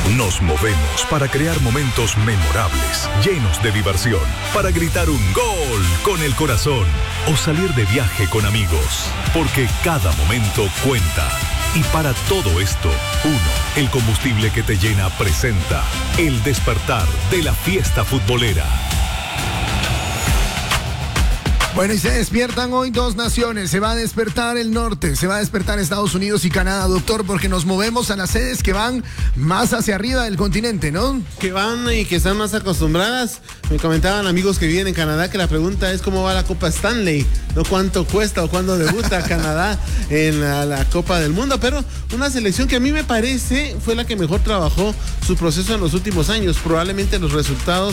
Nos movemos para crear momentos memorables, llenos de diversión, para gritar un gol con el corazón o salir de viaje con amigos, porque cada momento cuenta. Y para todo esto, el combustible que te llena presenta el despertar de la fiesta futbolera. Bueno, y se despiertan hoy dos naciones. Se va a despertar el norte, se va a despertar Estados Unidos y Canadá, doctor, porque nos movemos a las sedes que van más hacia arriba del continente, ¿no? Que van y que están más acostumbradas. Me comentaban amigos que viven en Canadá que la pregunta es cómo va la Copa Stanley, no cuánto cuesta o cuándo debuta Canadá en la Copa del Mundo, pero una selección que a mí me parece fue la que mejor trabajó su proceso en los últimos años. Probablemente los resultados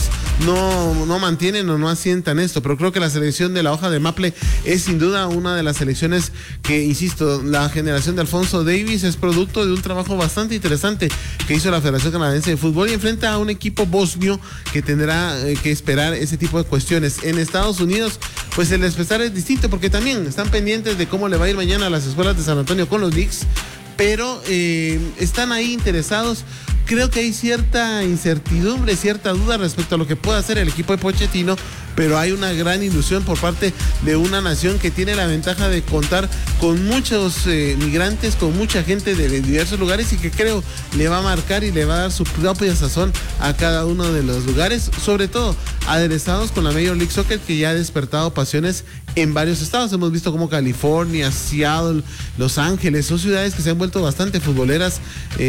no mantienen o no asientan esto, pero creo que la selección de la hoja de Maple es sin duda una de las selecciones que, insisto, la generación de Alfonso Davies es producto de un trabajo bastante interesante que hizo la Federación Canadiense de Fútbol y enfrenta a un equipo bosnio que tendrá que esperar ese tipo de cuestiones. En Estados Unidos, pues el despertar es distinto porque también están pendientes de cómo le va a ir mañana a las escuelas de San Antonio con los Knicks, pero están ahí interesados. Creo que hay cierta incertidumbre, cierta duda respecto a lo que pueda hacer el equipo de Pochettino, pero hay una gran ilusión por parte de una nación que tiene la ventaja de contar con muchos migrantes, con mucha gente de diversos lugares y que creo le va a marcar y le va a dar su propia sazón a cada uno de los lugares, sobre todo aderezados con la Major League Soccer, que ya ha despertado pasiones en varios estados. Hemos visto como California, Seattle, Los Ángeles, son ciudades que se han vuelto bastante futboleras,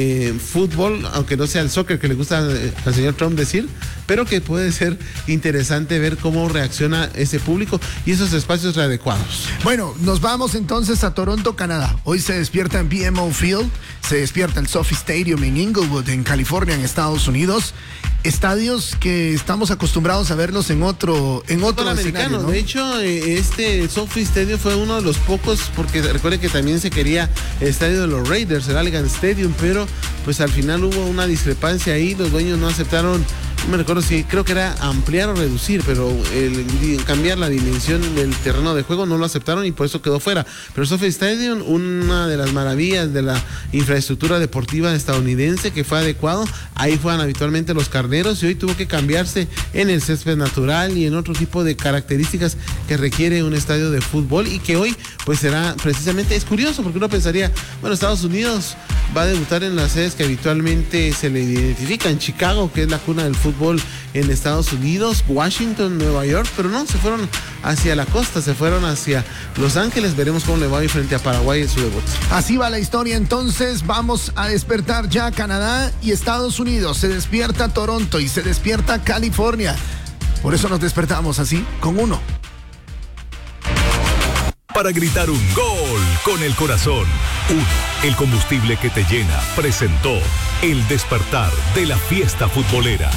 fútbol, aunque no sea el soccer que le gusta al señor Trump decir, pero que puede ser interesante ver cómo reacciona ese público y esos espacios readecuados. Bueno, nos vamos entonces a Toronto, Canadá. Hoy se despierta en BMO Field, se despierta el SoFi Stadium en Inglewood, en California, en Estados Unidos. Estadios que estamos acostumbrados a verlos en otro escenario, ¿no? De hecho, este SoFi Stadium fue uno de los pocos, porque recuerden que también se quería el estadio de los Raiders, el Allegan Stadium, pero pues al final hubo una discrepancia ahí, los dueños no aceptaron. No me recuerdo si creo que era ampliar o reducir, pero cambiar la dimensión del terreno de juego no lo aceptaron y por eso quedó fuera. Pero SoFi Stadium, una de las maravillas de la infraestructura deportiva estadounidense que fue adecuado, ahí juegan habitualmente los Carneros y hoy tuvo que cambiarse en el césped natural y en otro tipo de características que requiere un estadio de fútbol y que hoy pues será precisamente, es curioso porque uno pensaría, bueno, Estados Unidos va a debutar en las sedes que habitualmente se le identifican, Chicago, que es la cuna del fútbol en Estados Unidos, Washington, Nueva York, pero no, se fueron hacia la costa, se fueron hacia Los Ángeles. Veremos cómo le va hoy frente a Paraguay en su debut. Así va la historia, entonces vamos a despertar ya Canadá y Estados Unidos, se despierta Toronto y se despierta California. Por eso nos despertamos así, con uno. Para gritar un gol con el corazón. El combustible que te llena, presentó el despertar de la fiesta futbolera.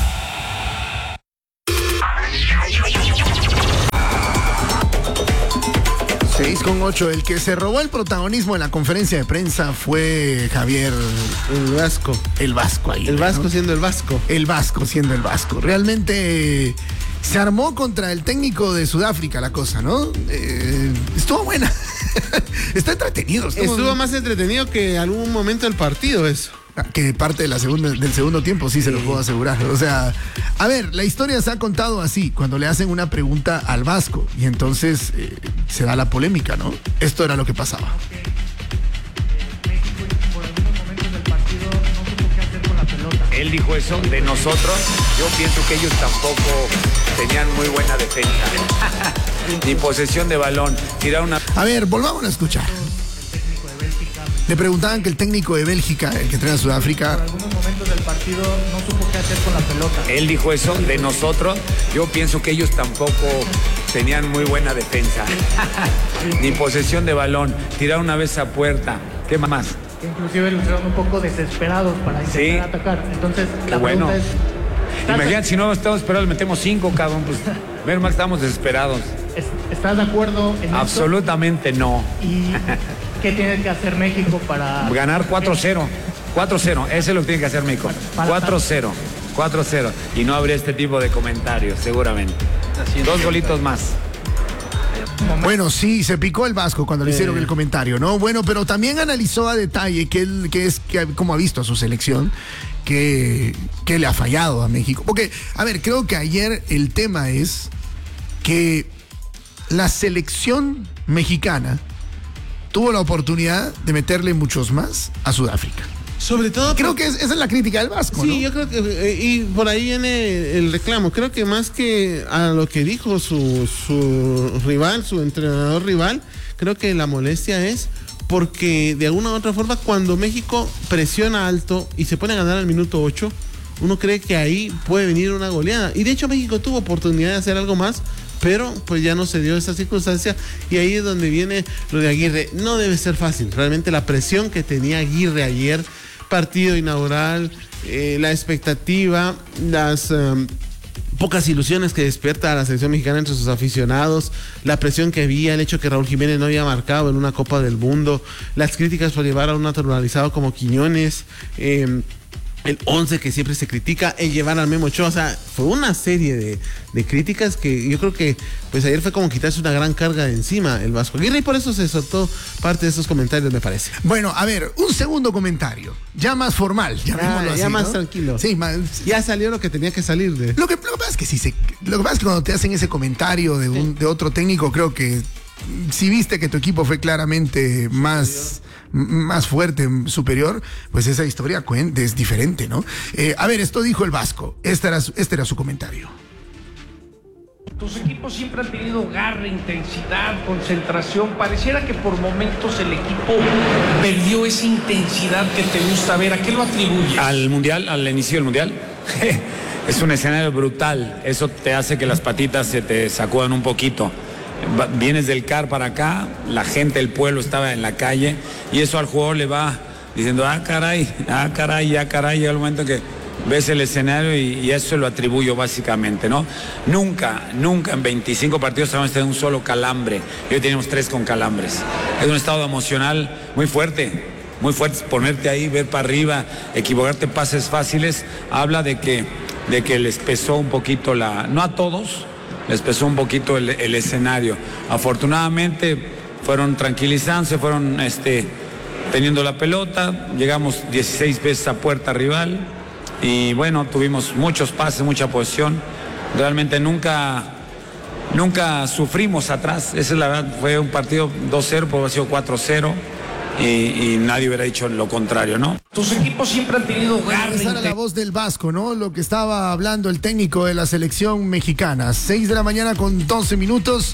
6:08. El que se robó el protagonismo en la conferencia de prensa fue Javier el Vasco. El Vasco ahí. El Vasco, ¿no? Siendo el Vasco. El Vasco siendo el Vasco. Realmente se armó contra el técnico de Sudáfrica la cosa, ¿no? Estuvo buena. Está entretenido. Estuvo más entretenido que algún momento del partido eso. Que parte de del segundo tiempo, sí, se lo puedo asegurar. O sea, a ver, la historia se ha contado así, cuando le hacen una pregunta al Vasco y entonces se da la polémica, ¿no? Esto era lo que pasaba. México por algunos momentos del partido no supo qué hacer con la pelota. Él dijo eso de nosotros. Yo pienso que ellos tampoco tenían muy buena defensa. Ni posesión de balón. Tirar una... A ver, volvamos a escuchar. Le preguntaban que el técnico de Bélgica, el que entrena a Sudáfrica, por algunos momentos del partido no supo qué hacer con la pelota. Él dijo eso de nosotros. Yo pienso que ellos tampoco tenían muy buena defensa. Ni posesión de balón. Tirar una vez a puerta. ¿Qué más? Inclusive lucieron un poco desesperados para intentar atacar. Entonces, la pregunta es... Imagínate, si no estamos esperados, metemos 5, cabrón. Pues, menos mal que estamos desesperados. ¿Estás de acuerdo en Absolutamente esto? No. ¿Y qué tiene que hacer México para... Ganar 4-0. 4-0, eso es lo que tiene que hacer México. 4-0. 4-0. Y no habría este tipo de comentarios, seguramente. 2 golitos más. Bueno, sí, se picó el Vasco cuando le hicieron el comentario, ¿no? Bueno, pero también analizó a detalle que cómo ha visto a su selección, que le ha fallado a México. Porque, a ver, creo que ayer el tema es que la selección mexicana tuvo la oportunidad de meterle muchos más a Sudáfrica. Sobre todo... Creo que esa es la crítica del Vasco, sí, ¿no? yo creo que... y por ahí viene el reclamo. Creo que más que a lo que dijo su rival, su entrenador rival, creo que la molestia es porque de alguna u otra forma cuando México presiona alto y se pone a ganar al minuto 8, uno cree que ahí puede venir una goleada. Y de hecho México tuvo oportunidad de hacer algo más, pero pues ya no se dio esa circunstancia y ahí es donde viene lo de Aguirre. No debe ser fácil, realmente la presión que tenía Aguirre ayer, partido inaugural, la expectativa, las pocas ilusiones que despierta a la selección mexicana entre sus aficionados, la presión que había, el hecho que Raúl Jiménez no había marcado en una Copa del Mundo, las críticas por llevar a un naturalizado como Quiñones, el 11 que siempre se critica, el llevar al Memo Ochoa, o sea, fue una serie de críticas que yo creo que pues ayer fue como quitarse una gran carga de encima el Vasco Aguirre y por eso se soltó parte de esos comentarios, me parece. Bueno, a ver, un segundo comentario, ya más formal, llamémoslo así, ya más ¿no? tranquilo. Sí, ya salió lo que tenía que salir de... Lo que pasa es que lo que pasa es que cuando te hacen ese comentario de otro técnico, creo que si viste que tu equipo fue claramente más fuerte, superior, pues esa historia es diferente, ¿no? A ver, esto dijo el Vasco, este era su comentario. Tus equipos siempre han tenido garra, intensidad, concentración. Pareciera que por momentos el equipo perdió esa intensidad que te gusta ver. ¿A qué lo atribuyes? Al mundial, al inicio del mundial. Es un escenario brutal. Eso te hace que las patitas se te sacudan un poquito. Vienes del CAR para acá, la gente, el pueblo estaba en la calle y eso al jugador le va diciendo, caray, llega el momento que ves el escenario y eso se lo atribuyo básicamente, ¿no? Nunca en 25 partidos hemos tenido un solo calambre, hoy tenemos 3 con calambres. Es un estado emocional muy fuerte, ponerte ahí, ver para arriba, equivocarte, pases fáciles, habla de que les pesó un poquito no a todos, les pesó un poquito el escenario. Afortunadamente fueron tranquilizándose, fueron teniendo la pelota, llegamos 16 veces a puerta rival y bueno, tuvimos muchos pases, mucha posesión. Realmente nunca sufrimos atrás, esa es la verdad, fue un partido 2-0, puede haber sido 4-0. Y nadie hubiera dicho lo contrario, ¿no? Tus equipos siempre han tenido garra. Esa era la voz del Vasco, ¿no? Lo que estaba hablando el técnico de la selección mexicana. 6 de la mañana con 12 minutos.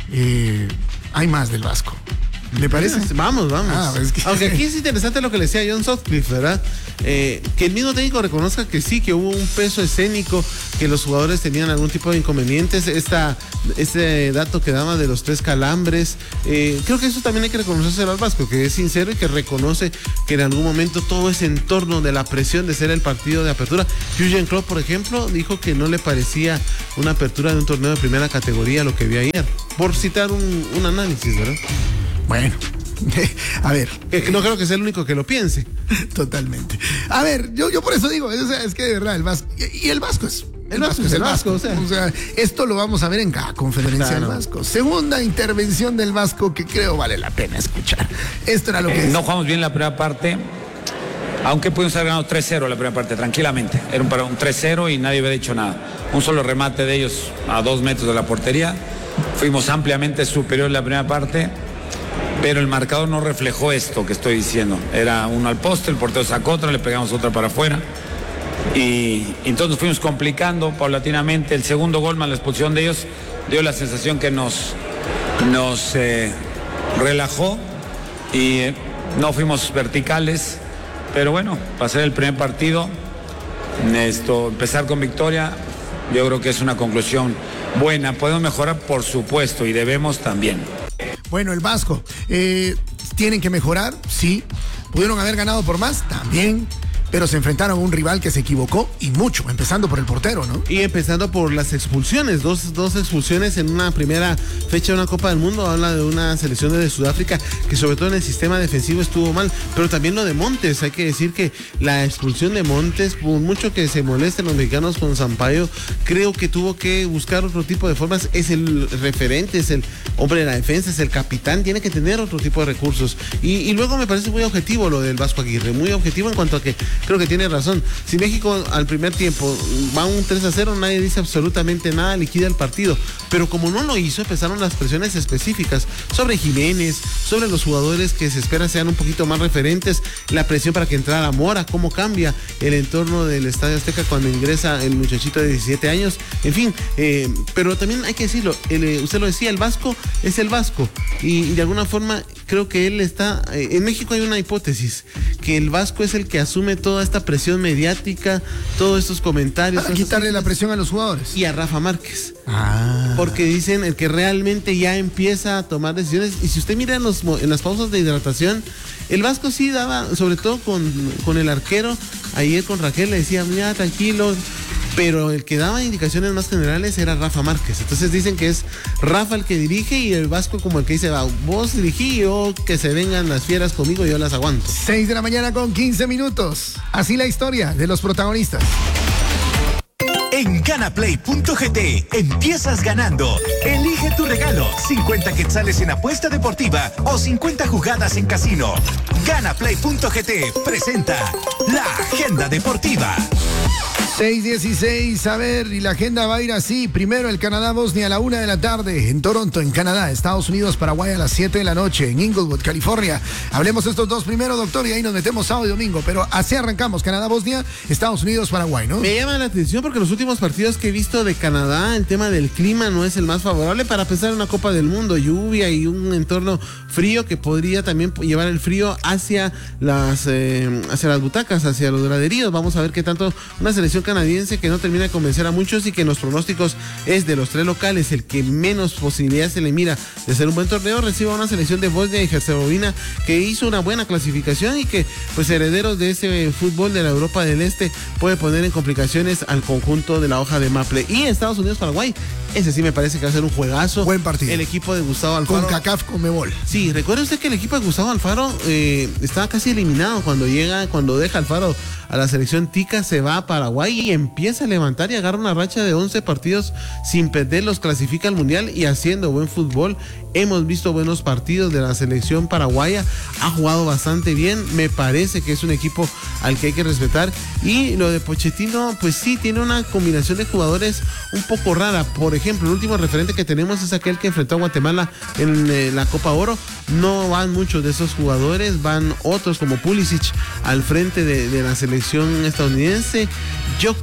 Hay más del Vasco. ¿Le parece? Vamos. Es que... Aunque aquí es interesante lo que le decía John Sutcliffe, ¿verdad? Que el mismo técnico reconozca que sí, que hubo un peso escénico, que los jugadores tenían algún tipo de inconvenientes. Este dato que daba de los 3 calambres, creo que eso también hay que reconocerse al Vasco, que es sincero y que reconoce que en algún momento todo ese entorno de la presión de ser el partido de apertura. Jürgen Klopp, por ejemplo, dijo que no le parecía una apertura de un torneo de primera categoría lo que vio ayer, por citar un análisis, ¿verdad? Bueno, a ver. No creo que sea el único que lo piense. Totalmente. A ver, yo por eso digo, o sea, es que de verdad el Vasco, y el Vasco es... El Vasco es el Vasco, o sea, esto lo vamos a ver en cada conferencia del Vasco. Segunda intervención del Vasco que creo vale la pena escuchar. Esto era lo que... No jugamos bien la primera parte, aunque pudimos haber ganado 3-0 la primera parte, tranquilamente. Era un 3-0 y nadie había dicho nada. Un solo remate de ellos a 2 metros de la portería. Fuimos ampliamente superior en la primera parte, pero el marcador no reflejó esto que estoy diciendo. Era uno al poste, el portero sacó otra, le pegamos otra para afuera. Y entonces nos fuimos complicando paulatinamente. El segundo gol más la expulsión de ellos dio la sensación que nos relajó y no fuimos verticales. Pero bueno, pasar el primer partido, empezar con victoria, yo creo que es una conclusión buena. Podemos mejorar, por supuesto, y debemos también. Bueno, el Vasco, ¿tienen que mejorar? Sí. ¿Pudieron haber ganado por más? También. pero se enfrentaron a un rival que se equivocó y mucho, empezando por el portero, ¿no? Y empezando por las expulsiones, dos expulsiones en una primera fecha de una Copa del Mundo. Habla de una selección de Sudáfrica que sobre todo en el sistema defensivo estuvo mal, pero también lo de Montes. Hay que decir que la expulsión de Montes, por mucho que se molesten los mexicanos con Sampaio, creo que tuvo que buscar otro tipo de formas. Es el referente, es el hombre de la defensa, es el capitán, tiene que tener otro tipo de recursos. Y luego me parece muy objetivo lo del Vasco Aguirre, muy objetivo en cuanto a que creo que tiene razón. Si México al primer tiempo va un 3-0, nadie dice absolutamente nada, liquida el partido. Pero como no lo hizo, empezaron las presiones específicas sobre Jiménez, sobre los jugadores que se espera sean un poquito más referentes, la presión para que entrara Mora, cómo cambia el entorno del Estadio Azteca cuando ingresa el muchachito de 17 años. En fin, pero también hay que decirlo, usted lo decía, el Vasco es el Vasco. Y de alguna forma creo que él está... en México hay una hipótesis, que el Vasco es el que asume toda esta presión mediática, todos estos comentarios. Para quitarle la presión a los jugadores. Y a Rafa Márquez. Ah. Porque dicen el que realmente ya empieza a tomar decisiones. Y si usted mira en las pausas de hidratación, el Vasco sí daba, sobre todo con el arquero, ayer con Raquel le decía, mira, tranquilo. Pero el que daba indicaciones más generales era Rafa Márquez. Entonces dicen que es Rafa el que dirige y el Vasco como el que dice, vos dirigí, yo que se vengan las fieras conmigo, yo las aguanto. 6 de la mañana con 15 minutos. Así la historia de los protagonistas. En ganaplay.gt empiezas ganando. Elige tu regalo, 50 quetzales en apuesta deportiva o 50 jugadas en casino. Ganaplay.gt presenta la agenda deportiva. 6:16, a ver, y la agenda va a ir así. Primero el Canadá-Bosnia a la 1 de la tarde en Toronto, en Canadá. Estados Unidos-Paraguay a las 7 de la noche en Inglewood, California. Hablemos estos dos primero, doctor, y ahí nos metemos sábado y domingo. Pero así arrancamos, Canadá-Bosnia, Estados Unidos-Paraguay, ¿no? Me llama la atención porque los últimos partidos que he visto de Canadá, el tema del clima no es el más favorable para empezar una Copa del Mundo. Lluvia y un entorno frío que podría también llevar el frío hacia las butacas, hacia los graderíos. Vamos a ver qué tanto una selección canadiense que no termina de convencer a muchos y que en los pronósticos es de los tres locales el que menos posibilidades se le mira de ser un buen torneo, reciba una selección de Bosnia y Herzegovina que hizo una buena clasificación y que pues herederos de ese fútbol de la Europa del Este puede poner en complicaciones al conjunto de la hoja de Maple. Y Estados Unidos-Paraguay, ese sí me parece que va a ser un juegazo. Buen partido. El equipo de Gustavo Alfaro. Con CACAF Conmebol. Sí, recuerde usted que el equipo de Gustavo Alfaro estaba casi eliminado cuando deja Alfaro a la selección tica, se va a Paraguay y empieza a levantar y agarra una racha de 11 partidos sin perder, los clasifica al Mundial y haciendo buen fútbol. Hemos visto buenos partidos de la selección paraguaya, ha jugado bastante bien, me parece que es un equipo al que hay que respetar. Y lo de Pochettino, pues sí, tiene una combinación de jugadores un poco rara. Por ejemplo, el último referente que tenemos es aquel que enfrentó a Guatemala en la Copa Oro. No van muchos de esos jugadores, van otros como Pulisic al frente de la selección estadounidense. Yo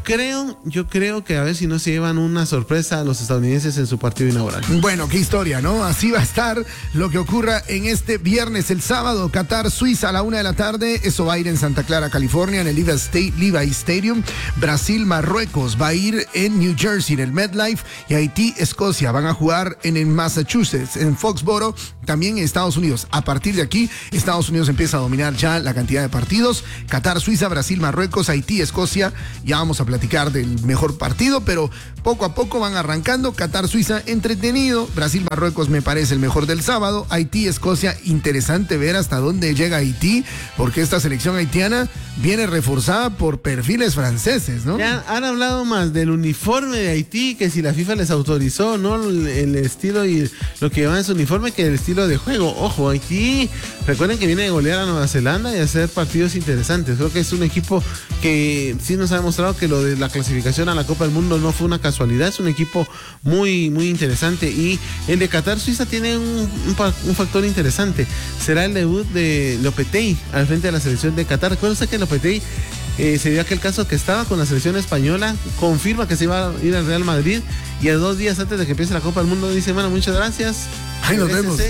creo que a ver si no se llevan una sorpresa a los estadounidenses en su partido inaugural. Bueno, qué historia, ¿no? Así va a estar lo que ocurra en este viernes. El sábado, Qatar-Suiza a la 1 de la tarde. Eso va a ir en Santa Clara, California, en el Levi Stadium. Brasil-Marruecos va a ir en New Jersey, en el MetLife. Y Haití-Escocia van a jugar en el Massachusetts, en Foxboro, también en Estados Unidos. A partir de aquí, Estados Unidos empieza a dominar ya la cantidad de partidos. Qatar-Suiza, Brasil-Marruecos, Haití-Escocia. Ya vamos a platicar del mejor partido, pero poco a poco van arrancando. Qatar-Suiza, entretenido. Brasil-Marruecos me parece el mejor del sábado. Haití-Escocia, interesante ver hasta dónde llega Haití, porque esta selección haitiana viene reforzada por perfiles franceses, ¿no? Ya han hablado más del uniforme de Haití, que si la FIFA les autorizó, ¿no? El estilo y lo que llevan en su uniforme, que el estilo de juego. Ojo, Haití, recuerden que viene de golear a Nueva Zelanda y hacer partidos interesantes. Creo que es un equipo que sí nos ha demostrado que lo de la clasificación a la Copa del Mundo no fue una casualidad, es un equipo muy, muy interesante. Y el de Qatar-Suiza tiene un factor interesante, será el debut de Lopetegui al frente de la selección de Qatar. Recuerda usted que Lopetegui se dio aquel caso que estaba con la selección española, confirma que se iba a ir al Real Madrid y a 2 días antes de que empiece la Copa del Mundo dice, bueno, muchas gracias. Ahí nos vemos.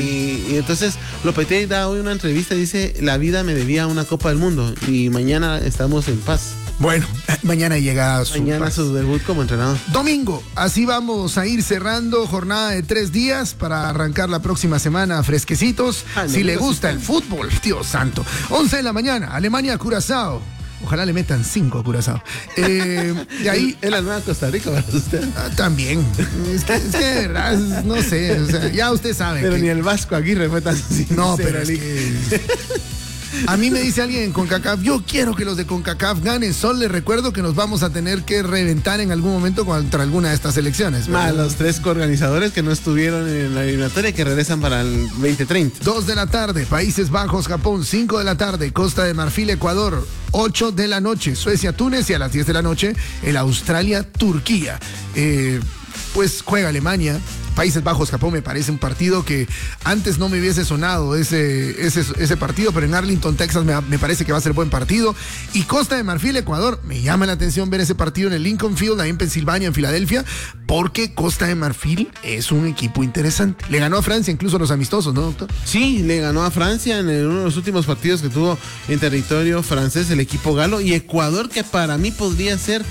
Y entonces Lopetegui da hoy una entrevista y dice, la vida me debía una Copa del Mundo y mañana estamos en paz. Bueno, mañana llega su debut como entrenador. Domingo, así vamos a ir cerrando jornada de 3 días para arrancar la próxima semana fresquecitos. Si le gusta el fútbol, Dios santo. 11 de la mañana, Alemania-Curazao. Ojalá le metan 5 a Curazao. De ahí. Es la nueva Costa Rica para usted. También. Es que de verdad, no sé. O sea, ya usted sabe. Pero ni el Vasco Aguirre fue tan sincero. No, pero es que... A mí me dice alguien en CONCACAF, yo quiero que los de CONCACAF ganen. Solo les recuerdo que nos vamos a tener que reventar en algún momento contra alguna de estas elecciones. Más los 3 coorganizadores que no estuvieron en la eliminatoria y que regresan para el 2030. 2 de la tarde, Países Bajos, Japón. 5 de la tarde, Costa de Marfil, Ecuador. 8 de la noche, Suecia, Túnez. Y a las 10 de la noche, el Australia, Turquía. Pues juega Alemania. Países Bajos, Japón me parece un partido que antes no me hubiese sonado ese partido, pero en Arlington, Texas me parece que va a ser buen partido. Y Costa de Marfil, Ecuador, me llama la atención ver ese partido en el Lincoln Field, ahí en Pensilvania, en Filadelfia, porque Costa de Marfil es un equipo interesante. Le ganó a Francia incluso los amistosos, ¿no, doctor? Sí, le ganó a Francia en uno de los últimos partidos que tuvo en territorio francés el equipo galo, y Ecuador, que para mí podría ser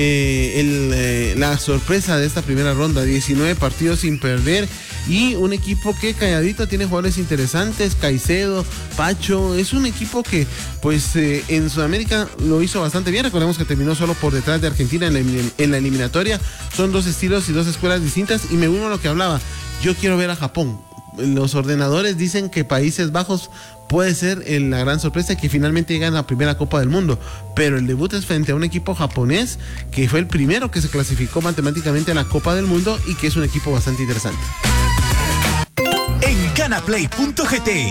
la sorpresa de esta primera ronda. 19 partidos sin perder y un equipo que calladito tiene jugadores interesantes. Caicedo, Pacho, es un equipo que pues en Sudamérica lo hizo bastante bien. Recordemos que terminó solo por detrás de Argentina en la eliminatoria. Son 2 estilos y 2 escuelas distintas, y me uno a lo que hablaba. Yo quiero ver a Japón. Los ordenadores dicen que Países Bajos puede ser la gran sorpresa, que finalmente llega a la primera Copa del Mundo, pero el debut es frente a un equipo japonés que fue el primero que se clasificó matemáticamente a la Copa del Mundo y que es un equipo bastante interesante. En Canaplay.gt